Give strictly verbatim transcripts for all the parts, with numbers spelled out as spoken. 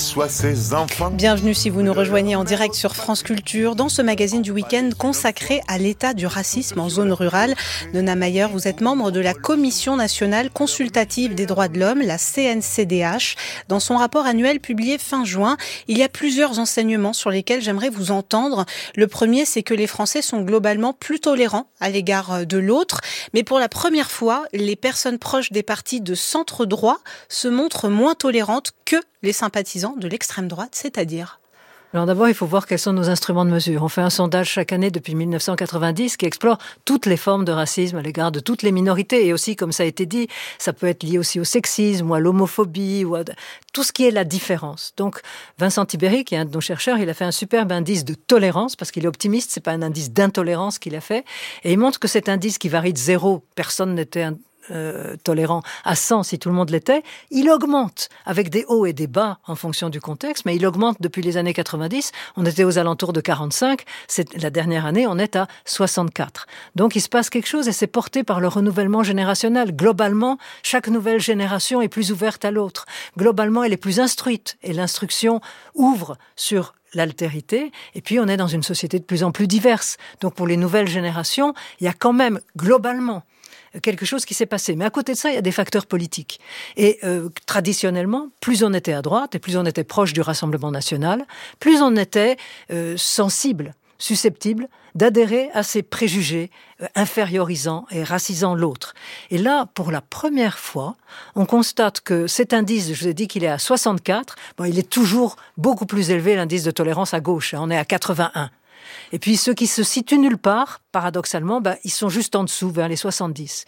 reçoit ses enfants. Bienvenue si vous nous rejoignez en direct sur France Culture dans ce magazine du week-end consacré à l'état du racisme en zone rurale. Nona Mayer, vous êtes membre de la Commission nationale consultative des droits de l'homme, la C N C D H. Dans son rapport annuel publié fin juin, il y a plusieurs enseignements sur lesquels j'aimerais vous entendre. Le premier, c'est que les Français sont globalement plus tolérants à l'égard de l'autre. Mais pour la première fois, les personnes proches des partis de centre droit se montrent moins tolérantes que les sympathisants de l'extrême droite, c'est-à-dire... Alors d'abord, il faut voir quels sont nos instruments de mesure. On fait un sondage chaque année depuis mille neuf cent quatre-vingt-dix qui explore toutes les formes de racisme à l'égard de toutes les minorités. Et aussi, comme ça a été dit, ça peut être lié aussi au sexisme ou à l'homophobie ou à tout ce qui est la différence. Donc Vincent Tiberi, qui est un de nos chercheurs, il a fait un superbe indice de tolérance parce qu'il est optimiste, c'est pas un indice d'intolérance qu'il a fait. Et il montre que cet indice qui varie de zéro, personne n'était un Euh, tolérant à cent si tout le monde l'était, il augmente avec des hauts et des bas en fonction du contexte, mais il augmente depuis les années quatre-vingt-dix. On était aux alentours de quarante-cinq, c'est, la dernière année on est à soixante-quatre. Donc il se passe quelque chose et c'est porté par le renouvellement générationnel. Globalement, chaque nouvelle génération est plus ouverte à l'autre. Globalement, elle est plus instruite et l'instruction ouvre sur l'altérité, et puis on est dans une société de plus en plus diverse. Donc pour les nouvelles générations, il y a quand même globalement quelque chose qui s'est passé. Mais à côté de ça, il y a des facteurs politiques. Et euh, traditionnellement, plus on était à droite et plus on était proche du Rassemblement national, plus on était euh, sensible, susceptible d'adhérer à ces préjugés euh, infériorisant et racisant l'autre. Et là, pour la première fois, on constate que cet indice, je vous ai dit qu'il est à soixante-quatre, bon, il est toujours beaucoup plus élevé, l'indice de tolérance à gauche, hein, on est à quatre-vingt-un. Et puis ceux qui se situent nulle part, paradoxalement, ben, ils sont juste en dessous, vers les soixante-dix.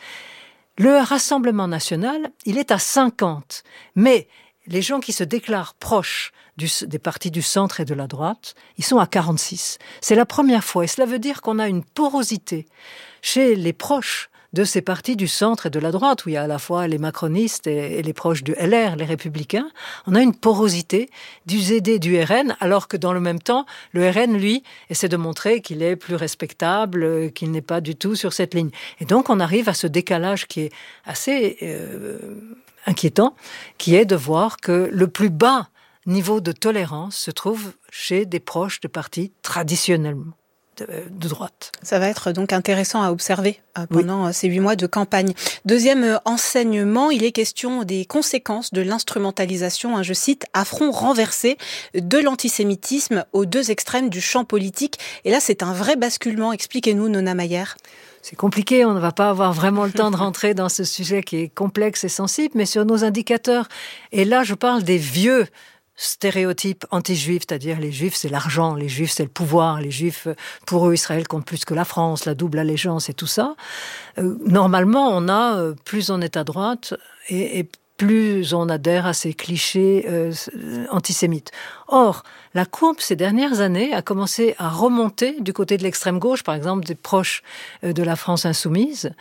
Le Rassemblement national, il est à cinquante. Mais les gens qui se déclarent proches du, des partis du centre et de la droite, ils sont à quarante-six. C'est la première fois. Et cela veut dire qu'on a une porosité chez les proches de ces partis du centre et de la droite, où il y a à la fois les macronistes et, et les proches du L R, les républicains. On a une porosité du Z D, du R N, alors que dans le même temps, le R N, lui, essaie de montrer qu'il est plus respectable, qu'il n'est pas du tout sur cette ligne. Et donc, on arrive à ce décalage qui est assez euh, inquiétant, qui est de voir que le plus bas niveau de tolérance se trouve chez des proches de partis traditionnellement De, de droite. Ça va être donc intéressant à observer euh, pendant oui. ces huit mois de campagne. Deuxième euh, enseignement, il est question des conséquences de l'instrumentalisation, hein, je cite, à front renversé de l'antisémitisme aux deux extrêmes du champ politique. Et là, c'est un vrai basculement. Expliquez-nous, Nona Mayer. C'est compliqué, on ne va pas avoir vraiment le temps de rentrer dans ce sujet qui est complexe et sensible, mais sur nos indicateurs, et là je parle des vieux stéréotypes anti-juifs, c'est-à-dire les juifs c'est l'argent, les juifs c'est le pouvoir, les juifs pour eux Israël compte plus que la France, la double allégeance et tout ça. Euh, normalement on a, euh, plus on est à droite et, et plus on adhère à ces clichés euh, antisémites. Or, la courbe ces dernières années a commencé à remonter du côté de l'extrême gauche, par exemple des proches euh, de la France insoumise,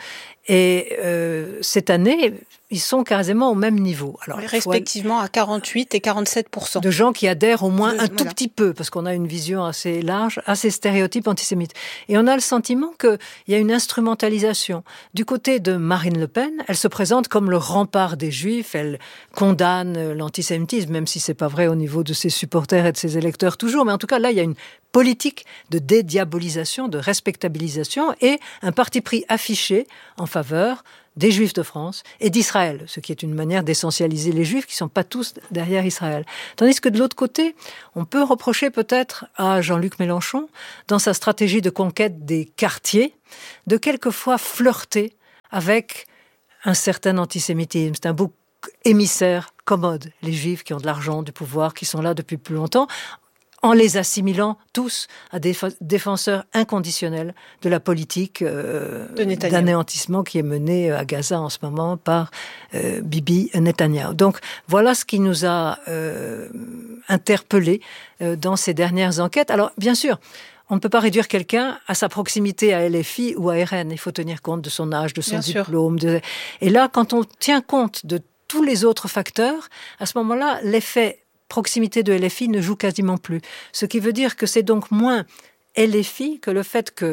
et euh, cette année ils sont quasiment au même niveau. Alors, oui, respectivement à quarante-huit et quarante-sept pour cent. De gens qui adhèrent au moins de, un voilà. tout petit peu, parce qu'on a une vision assez large, assez stéréotype antisémite. Et on a le sentiment qu'il y a une instrumentalisation. Du côté de Marine Le Pen, elle se présente comme le rempart des Juifs, elle condamne l'antisémitisme, même si c'est pas vrai au niveau de ses supporters et de ses électeurs toujours, mais en tout cas là, il y a une politique de dédiabolisation, de respectabilisation et un parti pris affiché en faveur des Juifs de France et d'Israël, ce qui est une manière d'essentialiser les Juifs qui ne sont pas tous derrière Israël. Tandis que de l'autre côté, on peut reprocher peut-être à Jean-Luc Mélenchon, dans sa stratégie de conquête des quartiers, de quelquefois flirter avec un certain antisémitisme. C'est un bouc émissaire commode, les Juifs qui ont de l'argent, du pouvoir, qui sont là depuis plus longtemps, en les assimilant tous à des défenseurs inconditionnels de la politique euh, d'anéantissement qui est menée à Gaza en ce moment par euh, Bibi Netanyahou. Donc voilà ce qui nous a euh, interpellés euh, dans ces dernières enquêtes. Alors bien sûr, on ne peut pas réduire quelqu'un à sa proximité à L F I ou à R N. Il faut tenir compte de son âge, de son bien diplôme. De... Et là, quand on tient compte de tous les autres facteurs, à ce moment-là, l'effet proximité de L F I ne joue quasiment plus. Ce qui veut dire que c'est donc moins L F I que le fait que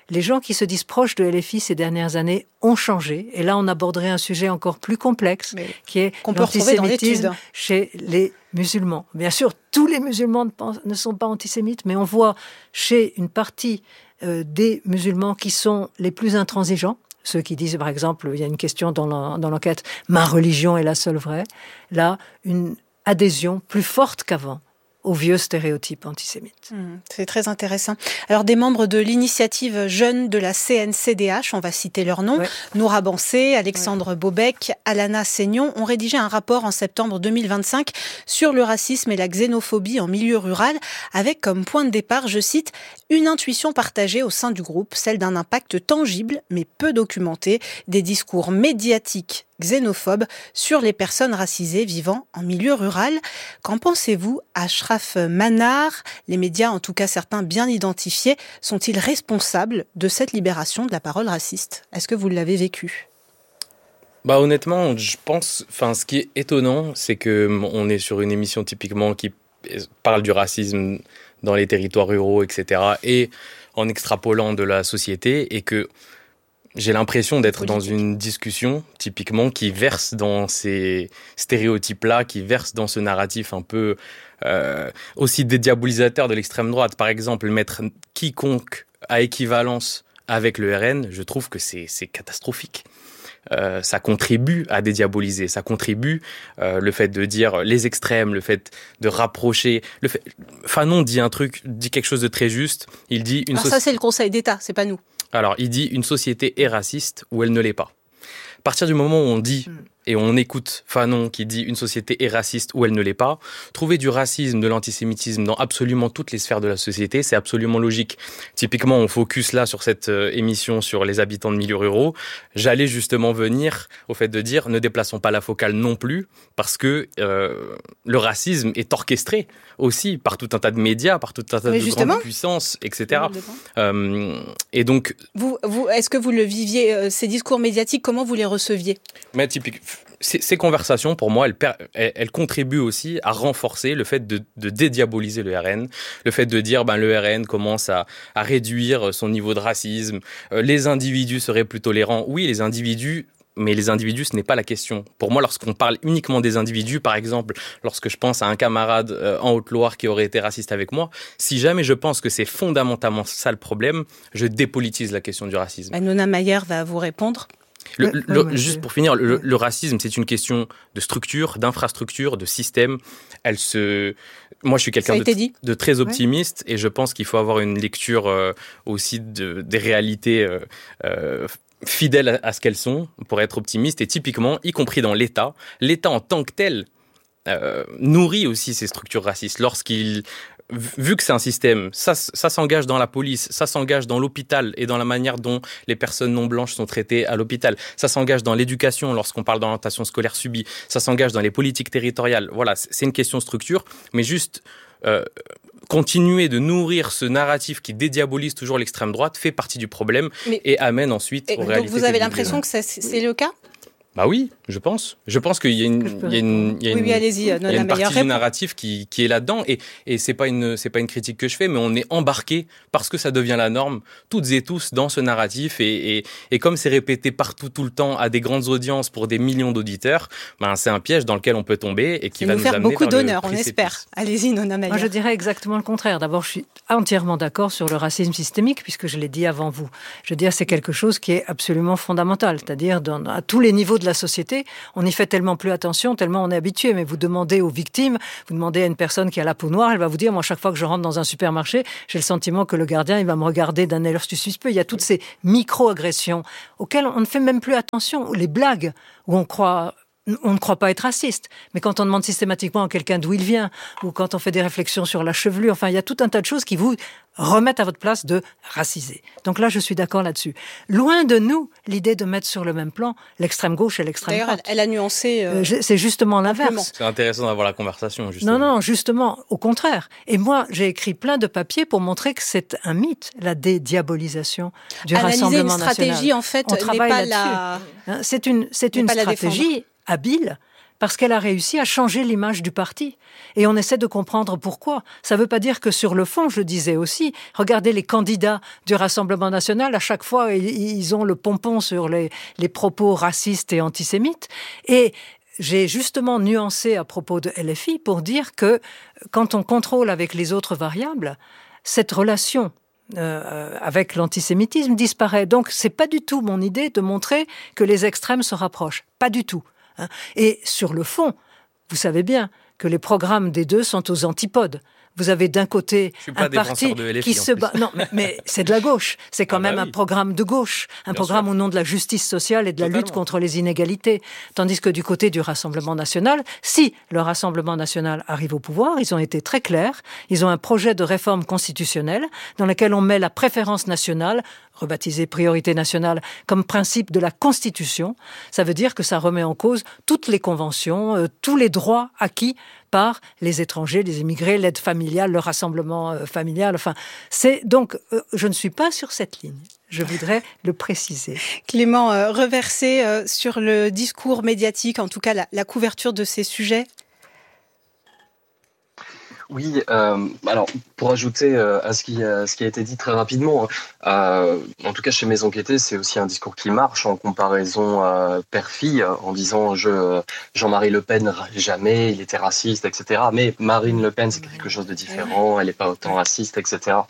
les gens qui se disent proches de L F I ces dernières années ont changé. Et là, on aborderait un sujet encore plus complexe, Mais qui est l'antisémitisme chez les musulmans. Bien sûr, tous les musulmans ne, pensent, ne sont pas antisémites, mais on voit chez une partie euh, des musulmans qui sont les plus intransigeants, ceux qui disent, par exemple, il y a une question dans, la, dans l'enquête, ma religion est la seule vraie, là, une adhésion plus forte qu'avant aux vieux stéréotypes antisémites. Mmh, c'est très intéressant. Alors, des membres de l'initiative Jeunes de la C N C D H, on va citer leurs noms, ouais. Noura Bancé, Alexandre ouais. Baubec, Alana Seignon, ont rédigé un rapport en septembre deux mille vingt-cinq sur le racisme et la xénophobie en milieu rural, avec comme point de départ, je cite, une intuition partagée au sein du groupe, celle d'un impact tangible mais peu documenté, des discours médiatiques xénophobes sur les personnes racisées vivant en milieu rural. Qu'en pensez-vous, Ashraf Manar? Les médias, en tout cas certains bien identifiés, sont-ils responsables de cette libération de la parole raciste? Est-ce que vous l'avez vécu? Bah honnêtement, je pense, enfin ce qui est étonnant, c'est que on est sur une émission typiquement qui parle du racisme dans les territoires ruraux, et cetera, et en extrapolant de la société, et que j'ai l'impression d'être Politique. dans une discussion, typiquement, qui verse dans ces stéréotypes-là, qui verse dans ce narratif un peu euh, aussi dédiabolisateur de l'extrême droite. Par exemple, mettre quiconque à équivalence avec le R N, je trouve que c'est, c'est catastrophique. Euh, ça contribue à dédiaboliser, ça contribue euh, le fait de dire les extrêmes, le fait de rapprocher. Le fait... Fanon dit un truc, dit quelque chose de très juste. Il dit une Alors soci... ça, c'est le Conseil d'État, c'est pas nous. Alors, il dit une société est raciste ou elle ne l'est pas. À partir du moment où on dit et on écoute Fanon qui dit une société est raciste ou elle ne l'est pas, trouver du racisme, de l'antisémitisme dans absolument toutes les sphères de la société, c'est absolument logique. Typiquement, on focus là sur cette euh, émission sur les habitants de milieux ruraux. J'allais justement venir au fait de dire ne déplaçons pas la focale non plus parce que euh, le racisme est orchestré aussi par tout un tas de médias, par tout un tas Mais de grandes puissances, et cetera. Euh, et donc, vous, vous, est-ce que vous le viviez euh, ces discours médiatiques, comment vous les receviez? Mais typique. Ces, ces conversations, pour moi, elles, elles, elles contribuent aussi à renforcer le fait de, de dédiaboliser le R N, le fait de dire ben le R N commence à, à réduire son niveau de racisme, euh, les individus seraient plus tolérants. Oui, les individus, mais les individus, ce n'est pas la question. Pour moi, lorsqu'on parle uniquement des individus, par exemple, lorsque je pense à un camarade euh, en Haute-Loire qui aurait été raciste avec moi, si jamais je pense que c'est fondamentalement ça le problème, je dépolitise la question du racisme. Nona Mayer va vous répondre. Le, ouais, le, ouais, juste pour finir, le, le racisme, c'est une question de structure, d'infrastructure, de système. Elle se... Moi, je suis quelqu'un de, de très optimiste ouais. et je pense qu'il faut avoir une lecture euh, aussi de, des réalités euh, euh, fidèles à, à ce qu'elles sont pour être optimiste. Et typiquement, y compris dans l'État, l'État en tant que tel euh, nourrit aussi ces structures racistes. Lorsqu'il... Vu que c'est un système, ça, ça s'engage dans la police, ça s'engage dans l'hôpital et dans la manière dont les personnes non blanches sont traitées à l'hôpital. Ça s'engage dans l'éducation lorsqu'on parle d'orientation scolaire subie. Ça s'engage dans les politiques territoriales. Voilà, c'est une question de structure, mais juste euh, continuer de nourrir ce narratif qui dédiabolise toujours l'extrême droite fait partie du problème mais, et amène ensuite et aux donc réalités. Donc vous avez l'impression que ça, c'est le cas ? Bah oui, je pense. Je pense qu'il y a une, il y a une, il y a une, oui, oui, allez-y, il y a une partie du narratif qui, qui est là-dedans et, et c'est pas une, c'est pas une critique que je fais, mais on est embarqué parce que ça devient la norme, toutes et tous dans ce narratif et, et, et comme c'est répété partout, tout le temps, à des grandes audiences pour des millions d'auditeurs, ben, c'est un piège dans lequel on peut tomber et qui va nous, nous amener beaucoup vers d'honneur, on espère. Allez-y, Nona Mayer. Moi, je dirais exactement le contraire. D'abord, je suis entièrement d'accord sur le racisme systémique puisque je l'ai dit avant vous. Je veux dire, c'est quelque chose qui est absolument fondamental, c'est-à-dire dans, à tous les niveaux de la société. On n'y fait tellement plus attention, tellement on est habitué. Mais vous demandez aux victimes, vous demandez à une personne qui a la peau noire, elle va vous dire, moi, chaque fois que je rentre dans un supermarché, j'ai le sentiment que le gardien, il va me regarder d'un air suspect. Il y a toutes ces micro-agressions auxquelles on ne fait même plus attention. Les blagues où on croit... On ne croit pas être raciste, mais quand on demande systématiquement à quelqu'un d'où il vient, ou quand on fait des réflexions sur la chevelure, enfin, il y a tout un tas de choses qui vous remettent à votre place de raciser. Donc là, je suis d'accord là-dessus. Loin de nous, l'idée de mettre sur le même plan l'extrême gauche et l'extrême D'ailleurs, droite. Elle a nuancé... Euh, c'est justement l'inverse. C'est intéressant d'avoir la conversation, justement. Non, non, justement, au contraire. Et moi, j'ai écrit plein de papiers pour montrer que c'est un mythe, la dédiabolisation du Analyser Rassemblement une stratégie, national. en fait, On n'est travaille pas là-dessus. la... C'est une, c'est une stratégie habile, parce qu'elle a réussi à changer l'image du parti. Et on essaie de comprendre pourquoi. Ça ne veut pas dire que sur le fond, je disais aussi, regardez les candidats du Rassemblement national, à chaque fois, ils ont le pompon sur les, les propos racistes et antisémites. Et j'ai justement nuancé à propos de L F I pour dire que quand on contrôle avec les autres variables, cette relation Euh, avec l'antisémitisme disparaît. Donc, c'est pas du tout mon idée de montrer que les extrêmes se rapprochent. Pas du tout. Hein. Et sur le fond, vous savez bien que les programmes des deux sont aux antipodes. Vous avez d'un côté un parti qui se bat. Non, mais, mais c'est de la gauche. C'est quand ah même bah oui. un programme de gauche, un bien programme sûr. Au nom de la justice sociale et de la Totalement. Lutte contre les inégalités. Tandis que du côté du Rassemblement national, si le Rassemblement national arrive au pouvoir, ils ont été très clairs. Ils ont un projet de réforme constitutionnelle dans lequel on met la préférence nationale, rebaptisée priorité nationale, comme principe de la Constitution. Ça veut dire que ça remet en cause toutes les conventions, euh, tous les droits acquis par les étrangers, les immigrés, l'aide familiale, le rassemblement euh, familial. Enfin, c'est donc, euh, je ne suis pas sur cette ligne. Je voudrais le préciser. Clément, euh, reversé euh, sur le discours médiatique, en tout cas la, la couverture de ces sujets. Oui, euh, alors pour ajouter euh, à ce qui, à ce qui a été dit très rapidement, euh, en tout cas chez Maison Quêtée, c'est aussi un discours qui marche en comparaison euh, père-fille, en disant je Jean-Marie Le Pen jamais, il était raciste, et cetera. Mais Marine Le Pen c'est quelque chose de différent, elle n'est pas autant raciste, et cetera.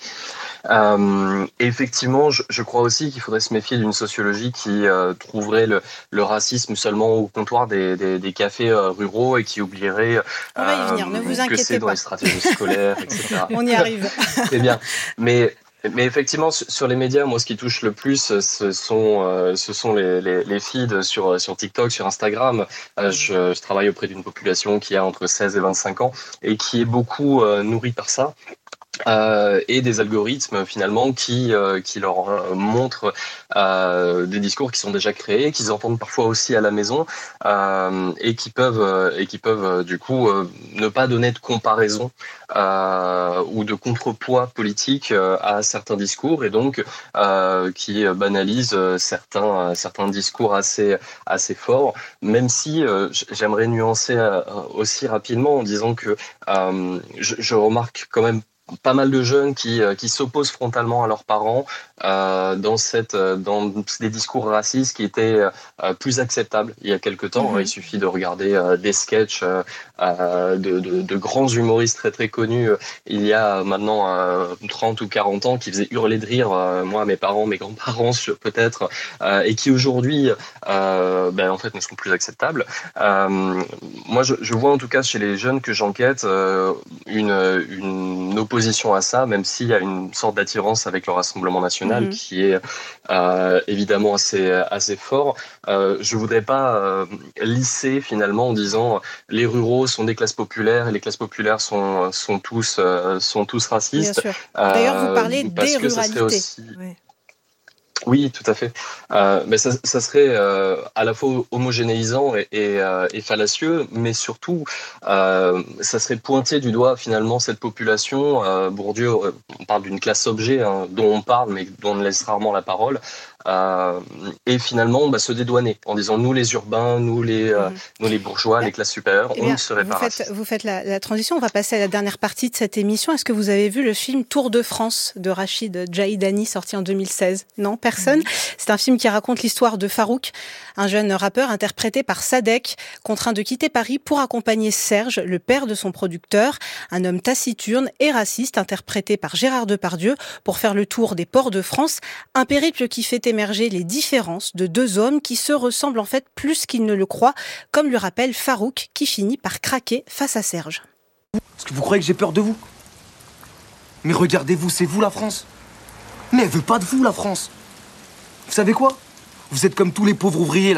Euh, et effectivement, je, je crois aussi qu'il faudrait se méfier d'une sociologie qui euh, trouverait le, le racisme seulement au comptoir des, des, des cafés euh, ruraux et qui oublierait euh, On va y venir, ne vous inquiétez que c'est pas. dans les stratégies scolaires, et cetera. On y arrive. Très bien, mais Mais effectivement, sur les médias, moi, ce qui touche le plus, ce sont, euh, ce sont les, les, les feeds sur, sur TikTok, sur Instagram. Euh, je, je travaille auprès d'une population qui a entre seize et vingt-cinq ans et qui est beaucoup euh, nourrie par ça. Euh, et des algorithmes finalement qui euh, qui leur euh, montrent euh, des discours qui sont déjà créés, qu'ils entendent parfois aussi à la maison euh, et qui peuvent euh, et qui peuvent euh, du coup euh, ne pas donner de comparaison euh, ou de contrepoids politique euh, à certains discours et donc euh, qui banalisent certains certains discours assez assez forts. Même si euh, j'aimerais nuancer euh, aussi rapidement en disant que euh, je, je remarque quand même pas mal de jeunes qui qui s'opposent frontalement à leurs parents euh, dans cette dans des discours racistes qui étaient euh, plus acceptables il y a quelque temps. Mmh. Il suffit de regarder euh, des sketchs euh, de, de de grands humoristes très très connus euh, il y a maintenant euh, trente ou quarante ans qui faisaient hurler de rire euh, moi, mes parents, mes grands-parents peut-être euh, et qui aujourd'hui euh, ben en fait ne sont plus acceptables. Euh, moi je, je vois en tout cas chez les jeunes que j'enquête euh, une une opposition à ça, même s'il y a une sorte d'attirance avec le Rassemblement national mmh. qui est euh, évidemment assez assez fort. Euh, je voudrais pas euh, lisser finalement en disant les ruraux sont des classes populaires et les classes populaires sont sont tous euh, sont tous racistes. Bien sûr. D'ailleurs, vous parlez euh, des ruralités. Aussi... Oui. Oui, tout à fait. Euh, mais ça, ça serait euh, à la fois homogénéisant et, et, euh, et fallacieux, mais surtout, euh, ça serait pointer du doigt finalement cette population. Euh, Bourdieu, on parle d'une classe objet hein, dont on parle, mais dont on laisse rarement la parole. Euh, et finalement, bah, se dédouaner en disant nous les urbains, nous les, euh, mmh. nous les bourgeois, les classes supérieures, eh bien, on ne serait pas racistes. Vous faites la, la transition. On va passer à la dernière partie de cette émission. Est-ce que vous avez vu le film Tour de France de Rachid Djahidani sorti en deux mille seize? Non, personne. Mmh. C'est un film qui raconte l'histoire de Farouk, un jeune rappeur interprété par Sadek, contraint de quitter Paris pour accompagner Serge, le père de son producteur, un homme taciturne et raciste interprété par Gérard Depardieu, pour faire le tour des ports de France. Un périple qui fait émerger les différences de deux hommes qui se ressemblent en fait plus qu'ils ne le croient, comme le rappelle Farouk qui finit par craquer face à Serge. Est-ce que vous croyez que j'ai peur de vous? Mais regardez-vous, c'est vous la France. Mais elle veut pas de vous la France. Vous savez quoi? Vous êtes comme tous les pauvres ouvriers là.